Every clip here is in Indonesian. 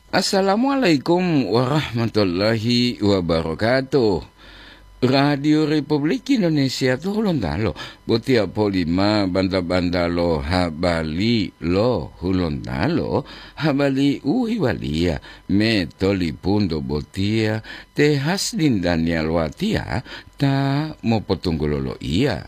Assalamualaikum warahmatullahi wabarakatuh. Radio Republik Indonesia tu hulun talo. Botia polima banda-banda lo habali lo hulun talo. Habali uhiwalia me toli pundo botia te Hasdin Daniel Watia ta mo potunggulo iya.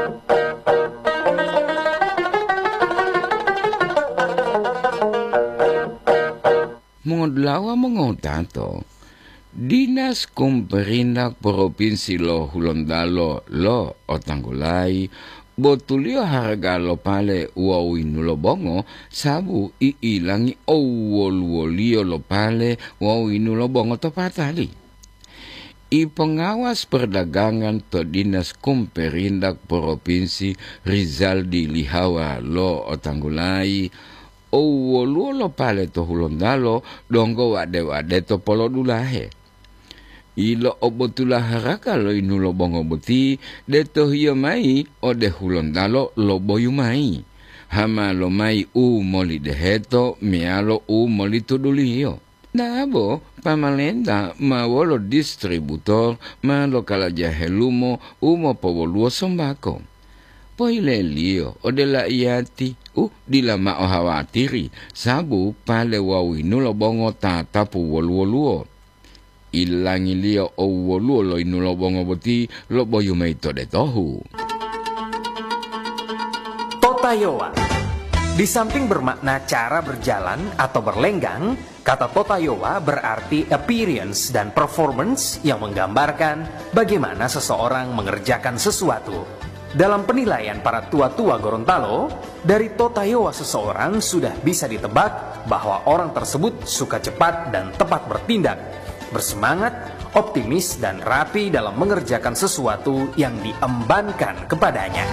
Mengodlawa mengotato. Dinas Kumperindak Provinsi lo Hulondalo lo Otanggulai botulio harga lo pale uawinu lo bongo sabu iilangi owolio lo pale uawinu lo bongo topatali. Pengawas perdagangan to Dinas Kumperindak Provinsi Rizaldi Lihawa lo Otanggulai owoluo lo pale to Hulondalo donggo wade to polo dulahe. Ilo obotulah haraka lo inulo bongo boti deto hiyo mai ode Hulondalo lo boyu mai hama lo mai moli deheto mialo moli tudulio dabo pamalenda ma wolo distributor ma lo kalajahelumo mo powoluo sombako poile lio ode la iati dilama ohawatiri sabu pale wawi nulo bongo tapu woluo ilangi lia owoluo lo inulo bongo boti lo boyu meito de tohu. Totayowa. Di samping bermakna cara berjalan atau berlenggang, kata Totayowa berarti appearance dan performance yang menggambarkan bagaimana seseorang mengerjakan sesuatu. Dalam penilaian para tua-tua Gorontalo, dari Totayowa seseorang sudah bisa ditebak bahwa orang tersebut suka cepat dan tepat bertindak, bersemangat, optimis, dan rapi dalam mengerjakan sesuatu yang diembankan kepadanya.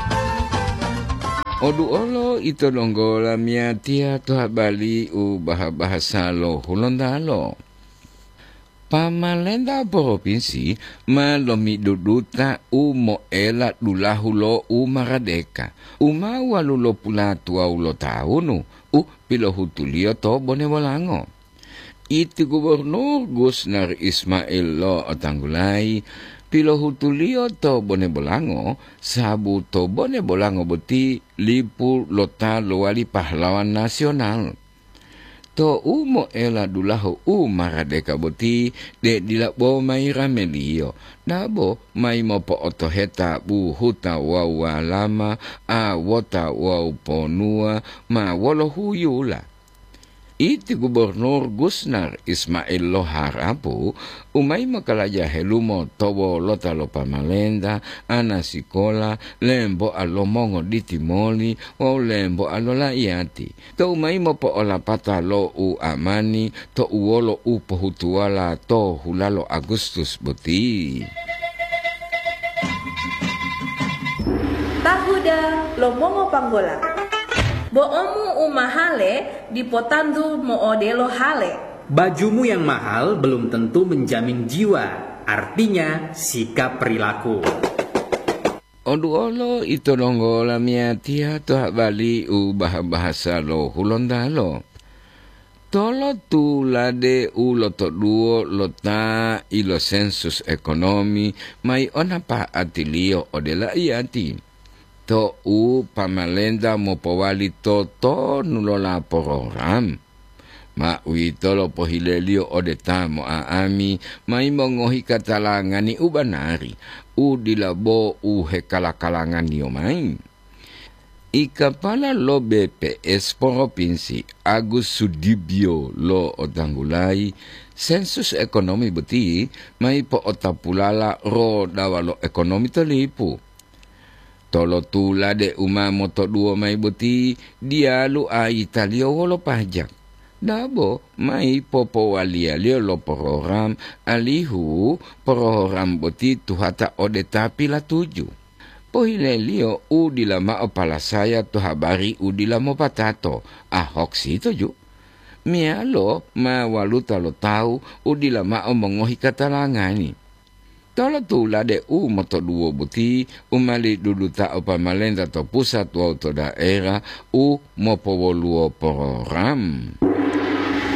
Odu olo ito nonggola miatia to habali bahasa lo Hulondalo. Pamalenda provinsi malomi duduta mo ela dulahulo maradeka. Walulo pula tua ulo taunu pilo hutulio to Bonewolango. Iti Gubernur Gusnar Ismail lo Otanggulai pilo hutulio to Bonewolango sabu to Bonewolango beti lipu lota loali pahlawan nasional to mo ela dulahu maradeka boti de dilabo mai ramelio dabo mai mopo otoheta bu huta wawa lama wota wau ponua ma wolo huyula. Iti Gubernur Gusnar Ismail lo harapu umay makalaja helumo tobo lota lo pamalenda ana sikola lembo alo mongo di timoli o lembo alo la iati to umay mo po olapata lo amani to uolo pohutuala to hulalo Agustus boti. Tahuda lo mongo panggola. Boomu umahale dipotandu moodelo hale. Bajumu yang mahal belum tentu menjamin jiwa, artinya sikap perilaku. Odu olo ito nonggola miatia to bali bahasa lo Hulondalo. Tolo tu lade lo to duo lo ta ilo sensus ekonomi mai ona pa atilio odela iati. To pamalenda mo powali to nulola program. Ma wito lo pohilelio odeta mo aami mai mongohi katalangan ni ubanari dilabo hekalakalangan niyo mai. Ikapala lo BPS Provinsi Agus Sudibyo lo Otanggulai sensus ekonomi beti mai po otapulala ro dawalo ekonomi telipu. Tolo tula de moto dua mai boti dia lu Italio wolo pajak. Dabo mai popo walia lo program alihu program boti tuhata odeta pila 7. Pohile lio dilama opala saya tu habari dilamo patato ahok sito ju. Mialo ma waluta lo tau dilama mengohi katalangani. Tolo tula de moto duo buti umali duduta pamalenda to pusat wa to daerah mopo woluo program.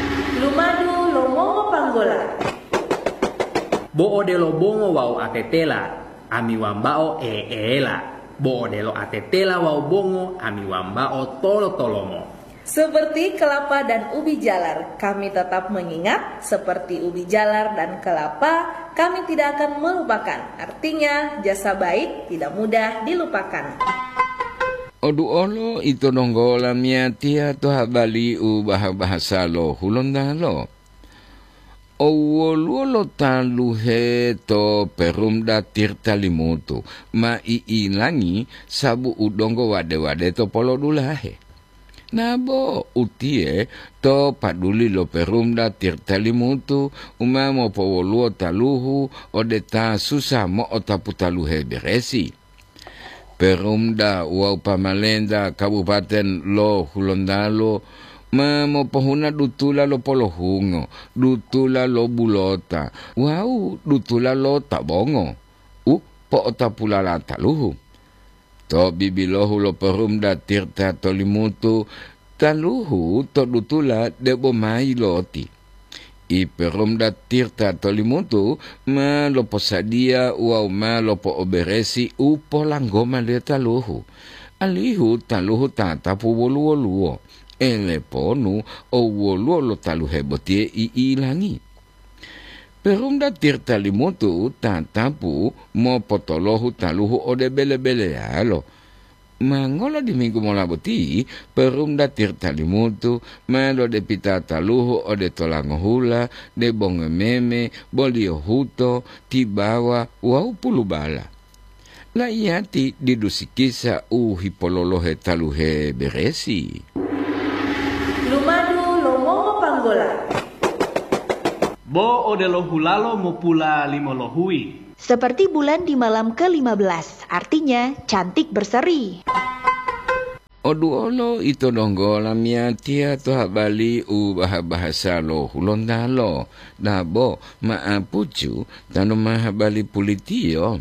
Lumadu lomongo panggola. Bo odelo bongo wau atetela, ami wambao eela. Bo odelo atetela wau bongo, ami wambao tolo-tolomo. Seperti kelapa dan ubi jalar, kami tetap mengingat. Seperti ubi jalar dan kelapa, kami tidak akan melupakan. Artinya, jasa baik tidak mudah dilupakan. Odu olo ito nonggola miatia to habali u bahasa lo hulonda lo. Owoluolo taluhe to perumda tirta limutu. Ma iilangi sabu udongo wade-wade to polo dulahe. Nabo utie to paduli lo perumda tirta limutu. Umamo powoluo taluhu odeta susah mo otaputaluhe beresi. Perumda wau pamalenda kabupaten lo hulondalo mo pohuna dutula lo polohungo, dutula lo bulota, wau dutula lo tabongo, po otapulala taluhu. To bibilohu lo perumda tirta tolimutu, taluhu to dutula debo mai loti. I perumda tirta tolimutu, ma lo posadia wau ma lo po oberesi upo langgoma le taluhu. Alihu taluhu tatapu woluo-luo. Ele ponu o woluo lo taluhe botie iilangi. Perumda tirta limutu tatapu mo potolohu taluhu ode bele-bele alo. Mangolo di minggu mola boti perumda tirta limutu malo de pita taluhu ode tolangohula de bonge meme bolio huto tibawa wau pulubala. La iati didusikisa hipololohe taluhe beresi. Lumadu lomongo panggola. Bo odelo hulalo mo pula limolohui. Seperti bulan di malam ke-15, artinya cantik berseri. Odu olo ito nonggola miatia to habali u bahasa lo hulonda lo. Dabo maapucu tanu mahabali pulitio.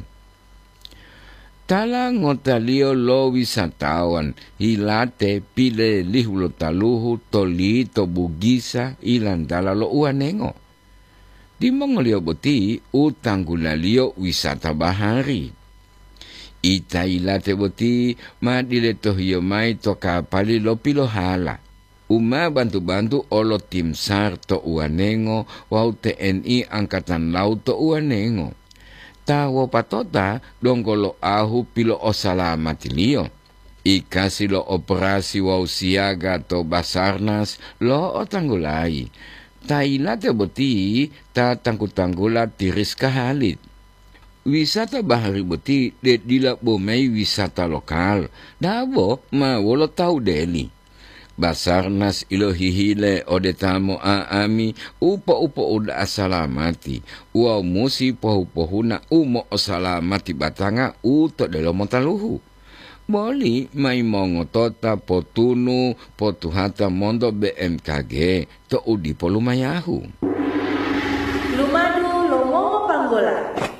Tala ngotalio lo wisatawan, hilate pile lihulo taluhu toli to bugisa ilandala lo uanengo. Di mongolio boti utanggulalio wisata bahari. Ita ilate boti madile to hiyo mai to kapali lo pilohala. Uma bantu-bantu olo tim SAR to uanengo wau TNI Angkatan Laut to uanengo. Tawo patota donggolo ahu pilo osalamatiliyo. Ikasi lo operasi wau siaga to basarnas lo otanggulai. Tailate boti ta tanggutanggula tiris kahalit. Wisata bahari boti de dila bomei wisata lokal. Dabo ma wolo tau deli. Basarnas ilo hihile odetamo aami upa-upa uda asalamati. Uau musi pohu-pohuna umo osalamati batanga uto delo motaluhu. Boli mai mongotota potunu potuhata mondo BMKG to udi polumayahu. Lumadu lomongo panggola.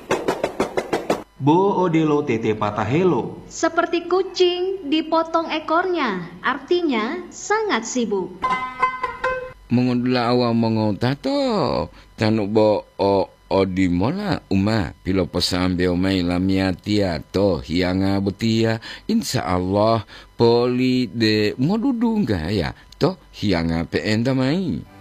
Bo odelo tete patahelo. Seperti kucing dipotong ekornya, artinya sangat sibuk. Mengundula awang mengotato tanu bo odi mola uma pilo pesambe omai lamiatia to hianga betia insyaallah poli de modudungga ya to hianga peenda mai.